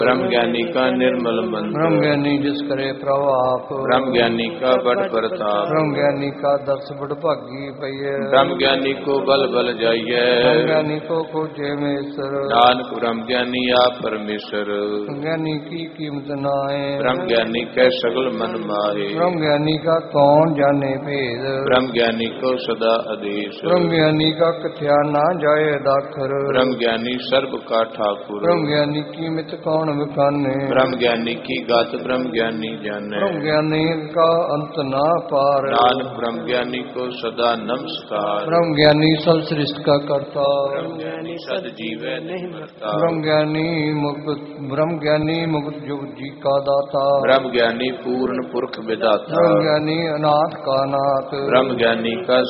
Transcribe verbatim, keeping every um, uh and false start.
ब्रह्म ज्ञानी का निर्मल मंत्र, ब्रह्म ज्ञानी जिस करे प्रभाप, ब्रह्म ज्ञानी का बड़ प्रताप, ब्रह्म ज्ञानी का दर्श बड़ भागी पइए, ब्रह्म ज्ञानी को बल बल जाइए, ब्रह्म ज्ञानी को खोजे मेसर, नानक ब्रह्म ज्ञानी आप परमेश्वर, ज्ञानी की कीमत नाए, ब्रह्म ज्ञानी के सगल मन माहे, ब्रह्म ज्ञानी का कौन जाने भेद, ब्रह्म ज्ञानी को सदा आदेश, ब्रह्म ज्ञानी का कथ्या ना जाए दाखर, ब्रह्म ज्ञानी सर्व का ठाकुर, ब्रह्म ज्ञानी कीमत कौन बखाने, ब्रह्म ज्ञानी की गात ब्रह्म ज्ञानी जाने, ब्रह्म ज्ञानी का अंत ना पार, नानक ब्रह्म ज्ञानी को सदा नमस्कार, ब्रह्म ज्ञानी सब सृष्टि का करता, ब्रह्म ज्ञानी सद जीवै नहीं मरता, ब्रह्म ज्ञानी मुक्त, ब्रह्म ज्ञानी मुक्त जुग जी का दाता, ब्रह्म ज्ञानी पूर्ण पुरख विदाता, ब्रह्म ज्ञानी अनाथ का नाथ, ब्रह्म ज्ञानी का